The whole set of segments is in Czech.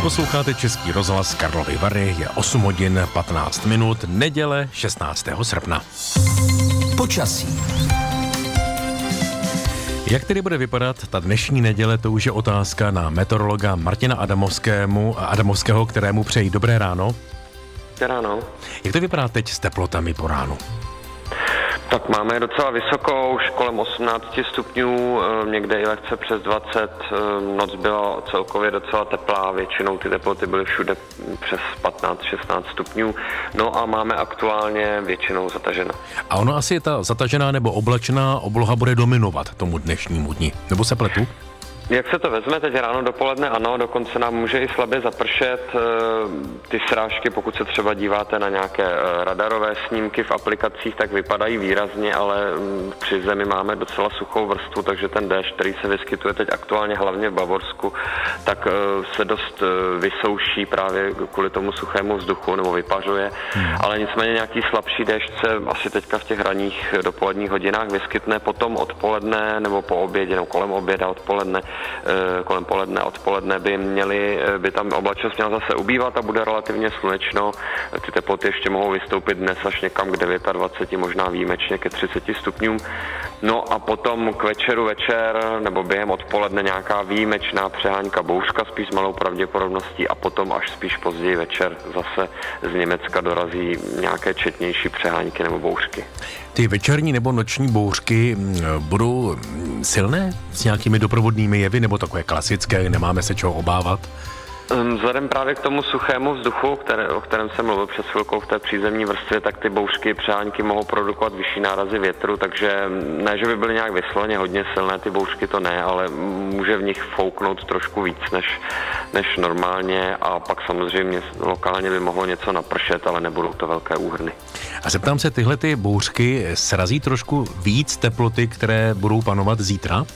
Posloucháte Český rozhlas Karlovy Vary, je 8 hodin 15 minut, neděle 16. srpna. Počasí. Jak tedy bude vypadat ta dnešní neděle, to už je otázka na meteorologa Martina Adamovského, kterému přeji dobré ráno. Dobré ráno. Jak to vypadá teď s teplotami po ránu? Tak máme docela vysokou, už kolem 18 stupňů, někde i lehce přes 20. Noc byla celkově docela teplá, většinou ty teploty byly všude přes 15-16 stupňů. No a máme aktuálně většinou zataženo. A ono asi ta zatažená nebo oblačená obloha bude dominovat tomu dnešnímu dni, nebo se pletu? Jak se to vezme, teď ráno, dopoledne ano, dokonce nám může i slabě zapršet. Ty srážky, pokud se třeba díváte na nějaké radarové snímky v aplikacích, tak vypadají výrazně, ale při zemi máme docela suchou vrstvu, takže ten déšť, který se vyskytuje teď aktuálně hlavně v Bavorsku, tak se dost vysouší právě kvůli tomu suchému vzduchu nebo vypařuje. Ale nicméně nějaký slabší déšť se asi teďka v těch ranních dopoledních hodinách vyskytne, potom odpoledne nebo po obědě, nebo kolem oběda odpoledne, kolem poledne, odpoledne by tam oblačnost měla zase ubývat a bude relativně slunečno. Ty teploty ještě mohou vystoupit dnes až někam k 29, možná výjimečně ke 30 stupňům. No a potom k večer nebo během odpoledne nějaká výjimečná přehánka bouřka, spíš s malou pravděpodobností, a potom až spíš později večer zase z Německa dorazí nějaké četnější přehánky nebo bouřky. Ty večerní nebo noční bouřky budou silné s nějakými doprovodnými jevy, nebo takové klasické, nemáme se čeho obávat? Vzhledem právě k tomu suchému vzduchu, o kterém jsem mluvil před chvilkou v té přízemní vrstvě, tak ty bouřky, přehánky mohou produkovat vyšší nárazy větru, takže ne, že by byly nějak vysloveně hodně silné, ty bouřky to ne, ale může v nich fouknout trošku víc než normálně, a pak samozřejmě lokálně by mohlo něco napršet, ale nebudou to velké úhrny. A zeptám se, tyhle ty bouřky srazí trošku víc teploty, které budou panovat zítra?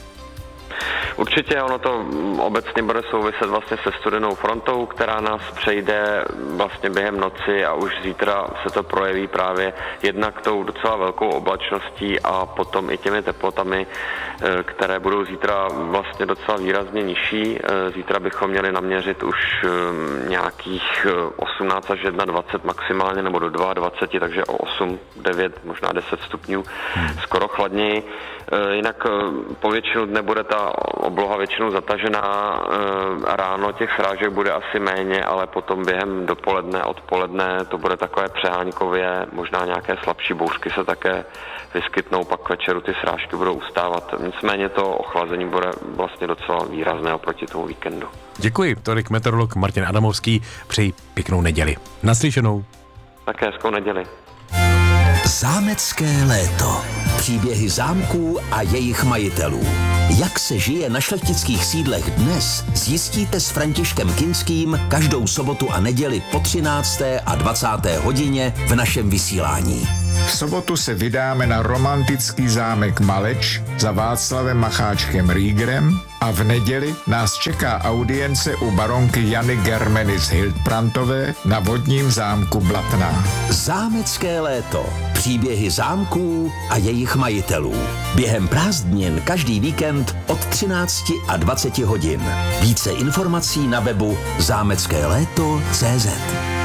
Určitě ono to obecně bude souviset vlastně se studenou frontou, která nás přejde vlastně během noci, a už zítra se to projeví právě jednak tou docela velkou oblačností a potom i těmi teplotami, které budou zítra vlastně docela výrazně nižší. Zítra bychom měli naměřit už nějakých 18 až 21 maximálně, nebo do 22, takže o 8, 9, možná 10 stupňů, skoro chladněji. Jinak po většinu dne bude ta obloha většinou zatažená, ráno těch srážek bude asi méně, ale potom během dopoledne, odpoledne to bude takové přehánkově, možná nějaké slabší bouřky se také vyskytnou, pak k večeru ty srážky budou ustávat. Nicméně to ochlazení bude vlastně docela výrazné oproti tomu víkendu. Děkuji, tolik meteorolog Martin Adamovský, přeji pěknou neděli. Naslyšenou. Také hezkou neděli. Zámecké léto. Příběhy zámků a jejich majitelů. Jak se žije na šlechtických sídlech dnes, zjistíte s Františkem Kinským každou sobotu a neděli po 13. a 20. hodině v našem vysílání. V sobotu se vydáme na romantický zámek Maleč za Václavem Macháčkem Riegerem a v neděli nás čeká audience u baronky Jany Germeny z Hildbrandtové na vodním zámku Blatná. Zámecké léto. Příběhy zámků a jejich majitelů. Během prázdnin každý víkend od 13 a 20 hodin. Více informací na webu zámeckéléto.cz.